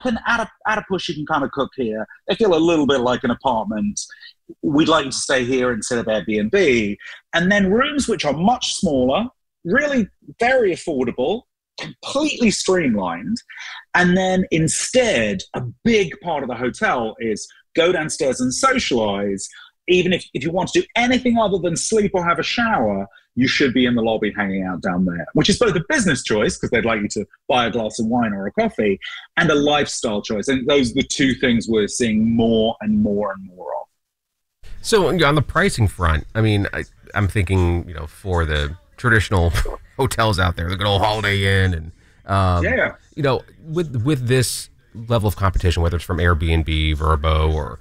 can add a push, you can kind of cook here. They feel a little bit like an apartment. We'd like you to stay here instead of Airbnb. And then rooms which are much smaller, really very affordable, completely streamlined. And then instead, a big part of the hotel is go downstairs and socialize. Even if you want to do anything other than sleep or have a shower, you should be in the lobby hanging out down there, which is both a business choice because they'd like you to buy a glass of wine or a coffee, and a lifestyle choice. And those are the two things we're seeing more and more and more of. So on the pricing front, I mean, I'm thinking, for the traditional hotels out there, the good old Holiday Inn, and with this level of competition, whether it's from Airbnb, Vrbo, or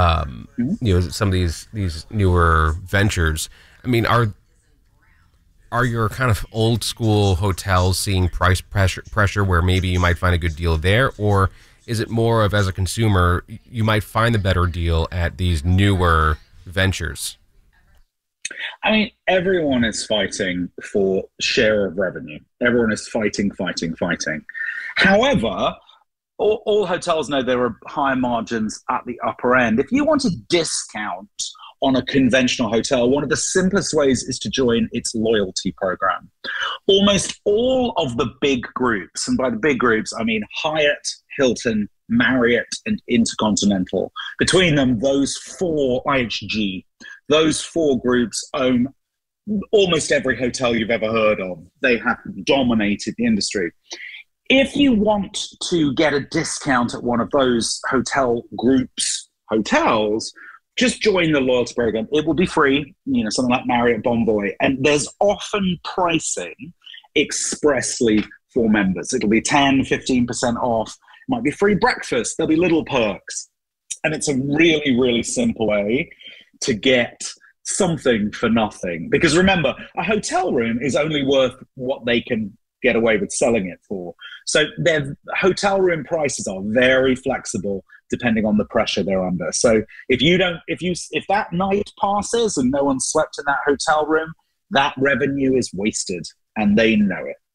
some of these newer ventures. I mean, are your kind of old school hotels seeing price pressure where maybe you might find a good deal there, or is it more of, as a consumer, you might find the better deal at these newer ventures? I mean, everyone is fighting for share of revenue. Everyone is fighting. However, all hotels know there are higher margins at the upper end. If you want to discount on a conventional hotel, one of the simplest ways is to join its loyalty program. Almost all of the big groups, and by the big groups, I mean Hyatt, Hilton, Marriott, and Intercontinental. Between them, those four, IHG, those four groups own almost every hotel you've ever heard of. They have dominated the industry. If you want to get a discount at one of those hotel groups' hotels, just join the loyalty program. It will be free, something like Marriott Bonvoy. And there's often pricing expressly for members. It'll be 10, 15% off. It might be free breakfast. There'll be little perks. And it's a really, really simple way to get something for nothing. Because remember, a hotel room is only worth what they can get away with selling it for. So their hotel room prices are very flexible depending on the pressure they're under. So if that night passes and no one slept in that hotel room, that revenue is wasted, and they know it.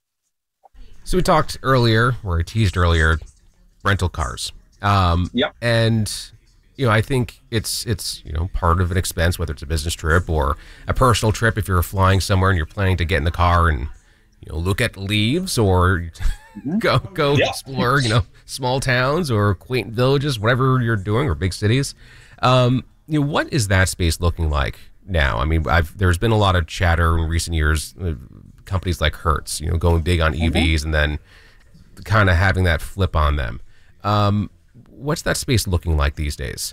So we talked earlier, or I teased earlier, rental cars. Yep. And I think it's part of an expense, whether it's a business trip or a personal trip. If you're flying somewhere and you're planning to get in the car and look at leaves or go explore, small towns or quaint villages, whatever you're doing, or big cities. What is that space looking like now? I mean, there's been a lot of chatter in recent years, companies like Hertz, going big on EVs and then kind of having that flip on them. What's that space looking like these days?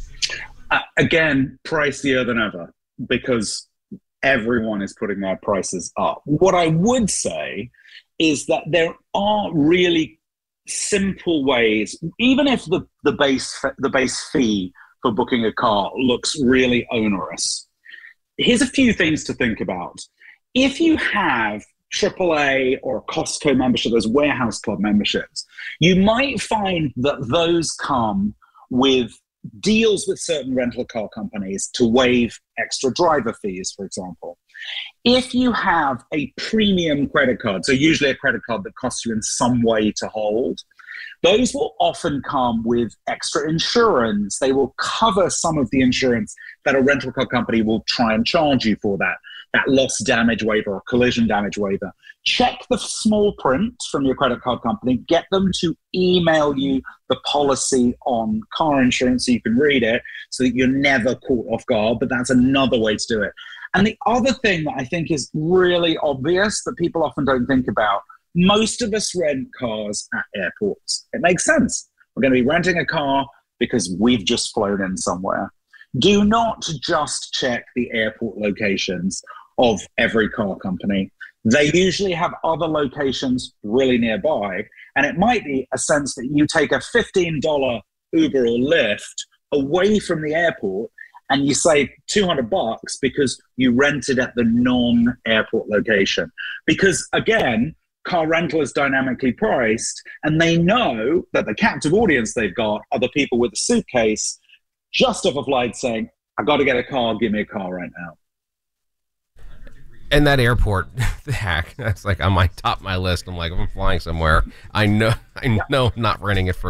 Again, pricier than ever because everyone is putting their prices up. What I would say is that there are really simple ways, even if the base fee for booking a car looks really onerous. Here's a few things to think about. If you have AAA or Costco membership, those warehouse club memberships, you might find that those come with deals with certain rental car companies to waive extra driver fees, for example. If you have a premium credit card, so usually a credit card that costs you in some way to hold, those will often come with extra insurance. They will cover some of the insurance that a rental car company will try and charge you for that loss damage waiver or collision damage waiver. Check the small print from your credit card company. Get them to email you the policy on car insurance so you can read it so that you're never caught off guard, but that's another way to do it. And the other thing that I think is really obvious that people often don't think about, most of us rent cars at airports. It makes sense. We're going to be renting a car because we've just flown in somewhere. Do not just check the airport locations of every car company. They usually have other locations really nearby, and it might be a sense that you take a $15 Uber or Lyft away from the airport and you save $200 because you rented at the non-airport location. Because again, car rental is dynamically priced, and they know that the captive audience they've got are the people with a suitcase just off a flight saying, I've got to get a car, give me a car right now. And that airport hack, that's like on my top of my list. I'm like, if I'm flying somewhere, I know I'm not renting it for